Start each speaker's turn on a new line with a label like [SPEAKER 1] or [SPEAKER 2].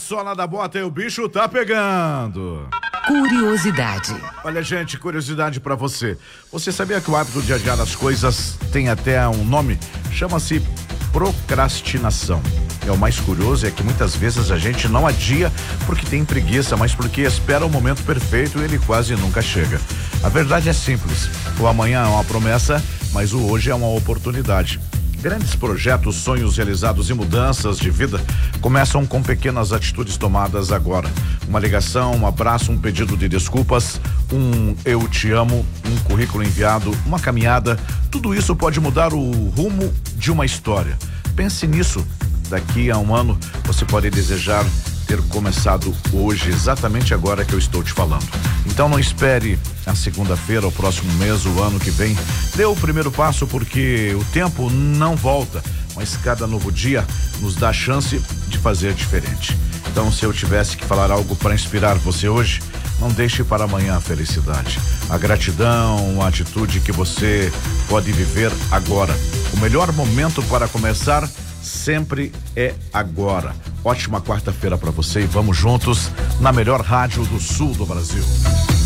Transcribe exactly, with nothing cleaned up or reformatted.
[SPEAKER 1] sola da bota e o bicho tá pegando.
[SPEAKER 2] Curiosidade.
[SPEAKER 1] Olha, gente, curiosidade pra você. Você sabia que o hábito de adiar as coisas tem até um nome? Chama-se procrastinação. É o mais curioso é que muitas vezes a gente não adia porque tem preguiça, mas porque espera o momento perfeito e ele quase nunca chega. A verdade é simples. O amanhã é uma promessa, mas o hoje é uma oportunidade. Grandes projetos, sonhos realizados e mudanças de vida começam com pequenas atitudes tomadas agora. Uma ligação, um abraço, um pedido de desculpas, um eu te amo, um currículo enviado, uma caminhada. Tudo isso pode mudar o rumo de uma história. Pense nisso. Daqui a um ano você pode desejar ter começado hoje, exatamente agora que eu estou te falando. Então não espere a segunda-feira, o próximo mês, o ano que vem. Dê o primeiro passo porque o tempo não volta, mas cada novo dia nos dá a chance de fazer diferente. Então, se eu tivesse que falar algo para inspirar você hoje, não deixe para amanhã a felicidade, a gratidão, a atitude que você pode viver agora. O melhor momento para começar sempre é agora. Ótima quarta-feira para você e vamos juntos na melhor rádio do sul do Brasil.